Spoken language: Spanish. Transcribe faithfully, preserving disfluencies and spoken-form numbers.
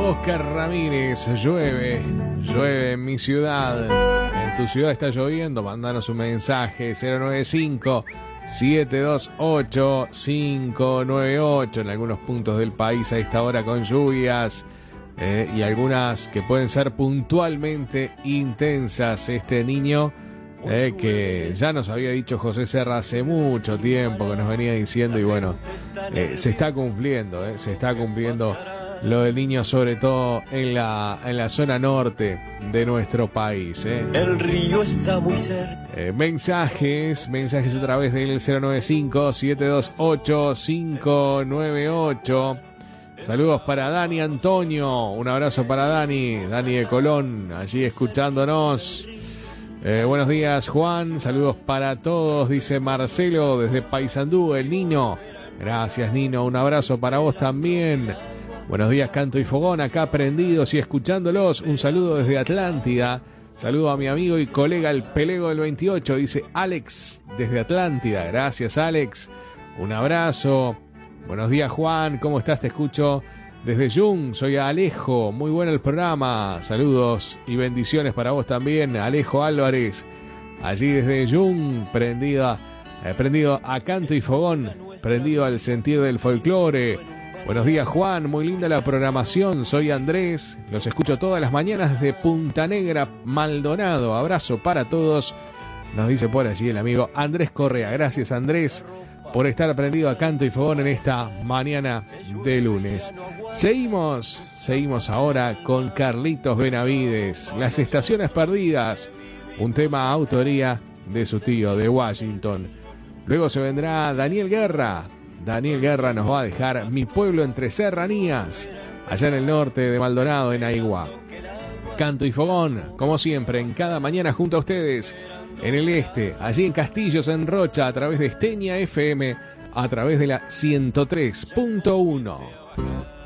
Oscar Ramírez, llueve, llueve en mi ciudad. En tu ciudad está lloviendo, mandanos un mensaje cero nueve cinco, siete dos ocho, cinco nueve ocho. En algunos puntos del país a esta hora con lluvias eh, y algunas que pueden ser puntualmente intensas. Este niño eh, que ya nos había dicho José Serra hace mucho tiempo, que nos venía diciendo, y bueno, eh, se está cumpliendo, eh, se está cumpliendo lo del niño, sobre todo en la, en la zona norte de nuestro país. ¿eh? El río está muy cerca. Eh, mensajes, mensajes a través del cero nueve cinco, siete dos ocho, cinco nueve ocho. Saludos para Dani Antonio, un abrazo para Dani, Dani de Colón, allí escuchándonos. Eh, buenos días, Juan, saludos para todos, dice Marcelo desde Paysandú, el Nino. Gracias, Nino, un abrazo para vos también. Buenos días, Canto y Fogón, acá prendidos y escuchándolos. Un saludo desde Atlántida. Saludo a mi amigo y colega el Pelego del veintiocho, dice Alex desde Atlántida. Gracias, Alex. Un abrazo. Buenos días, Juan, ¿cómo estás? Te escucho desde Jung. Soy Alejo. Muy bueno el programa. Saludos y bendiciones para vos también, Alejo Álvarez. Allí desde Jung, prendido, eh, prendido a Canto y Fogón, prendido al sentir del folclore. Buenos días, Juan, muy linda la programación, soy Andrés, los escucho todas las mañanas desde Punta Negra, Maldonado, abrazo para todos, nos dice por allí el amigo Andrés Correa. Gracias, Andrés, por estar prendido a Canto y Fogón en esta mañana de lunes. Seguimos, seguimos ahora con Carlitos Benavides, Las Estaciones Perdidas, un tema autoría de su tío de Washington. Luego se vendrá Daniel Guerra. Daniel Guerra nos va a dejar Mi Pueblo Entre Serranías, allá en el norte de Maldonado, en Aigua. Canto y Fogón, como siempre, en cada mañana junto a ustedes, en el este, allí en Castillos, en Rocha, a través de Esteña F M, a través de la ciento tres punto uno.